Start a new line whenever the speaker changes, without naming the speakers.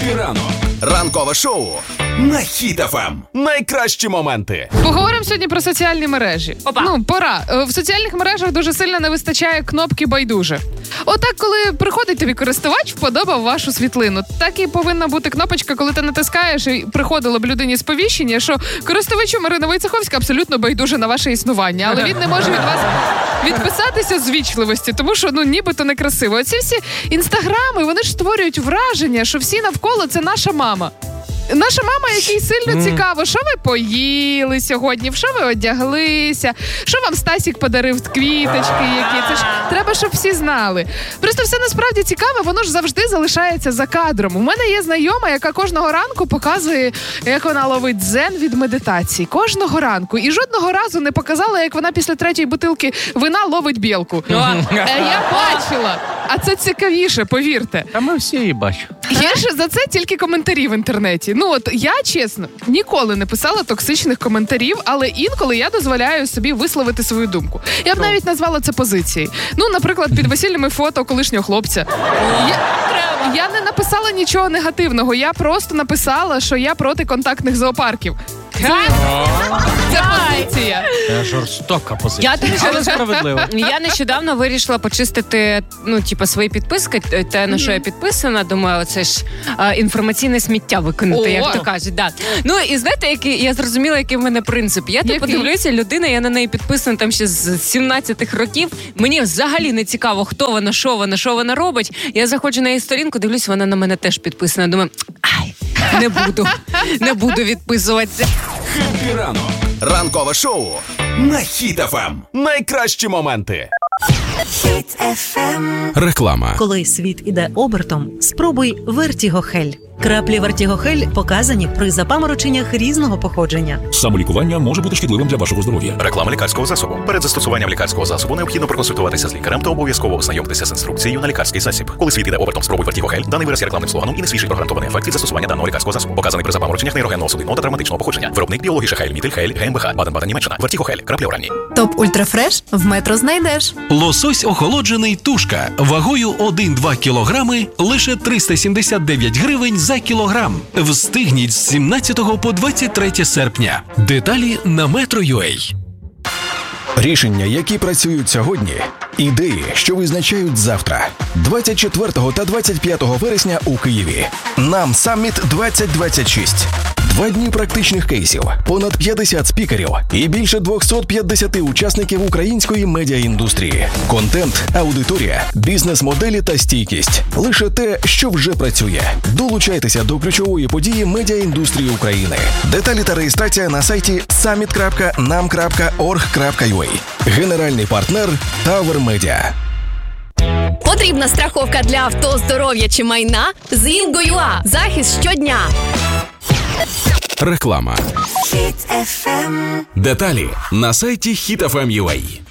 Хеппі ранок. Ранкове шоу на Хіт FM. Найкращі моменти.
Поговоримо сьогодні про соціальні мережі.
Опа.
Пора. В соціальних мережах дуже сильно не вистачає кнопки «Байдуже». Отак, коли приходить тобі користувач, вподобав вашу світлину. Так і повинна бути кнопочка, коли ти натискаєш, і приходило б людині сповіщення, що користувачу Марина Войцеховська абсолютно байдуже на ваше існування. Але він не може від вас відписатися з вічливості, тому що, нібито некрасиво. Оці всі інстаграми, вони ж створюють враження, що всі навколо – це наша мама. Наша мама, якій сильно цікаво, що ви поїли сьогодні, в що ви одяглися, що вам Стасік подарив квіточки які. Це ж треба, щоб всі знали. Просто все насправді цікаве, воно ж завжди залишається за кадром. У мене є знайома, яка кожного ранку показує, як вона ловить дзен від медитації. Кожного ранку. І жодного разу не показала, як вона після 3-ї бутилки вина ловить білку. Я бачила. А це цікавіше, повірте.
Та ми всі її бачимо.
Гірше за це тільки коментарі в інтернеті. Я, чесно, ніколи не писала токсичних коментарів, але інколи я дозволяю собі висловити свою думку. Я б навіть назвала це позицією. Наприклад, під весільними фото колишнього хлопця. Я не написала нічого негативного, я просто написала, що я проти контактних зоопарків. Це позиція.
Жорстока позиція.
Але справедливо. Я нещодавно вирішила почистити, свої підписки, те, на що я підписана. Думаю, це ж інформаційне сміття викинути, як то кажуть. Да. І знаєте, я зрозуміла, який в мене принцип. Я подивлюся, людина, я на неї підписана там ще з 17-х років. Мені взагалі не цікаво, хто вона, що вона робить. Я заходжу на її сторінку, дивлюсь, вона на мене теж підписана. Думаю, не буду відписуватися.
Хеппі ранок. Ранкове шоу на Хіт FM. Найкращі моменти.
Хіт FM.
Реклама.
Коли світ іде обертом, спробуй Вертігохель. Краплі Вертігохель показані при запамороченнях різного походження.
Самолікування може бути шкідливим для вашого здоров'я.
Реклама лікарського засобу. Перед застосуванням лікарського засобу необхідно проконсультуватися з лікарем та обов'язково ознайомитися з інструкцією на лікарський засіб. Коли світ іде обертом, спробуй Вертігохель. Даний вираз є рекламним слоганом і не свідчить про гарантований ефект від застосування даного лікарського засобу. Показаний при запамороченнях нейрогенного судинного та травматичного походження. Виробник біології Шахель, Мітель, Хель, ГМБХ, Баден-Баден, Німеччина. Вертігохель. Краплі оранні.
Топ Ультрафреш в Метро знайдеш.
Лосось охолоджений тушка вагою 1-2 кілограми лише 379 гривень за кілограм. Встигніть з 17 по 23 серпня. Деталі на Metro.ua.
Рішення, які працюють сьогодні. Ідеї, що визначають завтра. 24 та 25 вересня у Києві. Нам Самміт 2026. 2 дні практичних кейсів, понад 50 спікерів і більше 250 учасників української медіаіндустрії. Контент, аудиторія, бізнес-моделі та стійкість. Лише те, що вже працює. Долучайтеся до ключової події медіаіндустрії України. Деталі та реєстрація на сайті summit.nam.org.ua. Генеральний партнер Tower Media.
Потрібна страховка для авто, здоров'я чи майна? З Ingo.ua. Захист щодня.
Реклама.
Хіт FM.
Деталі на сайті HitFM.ua.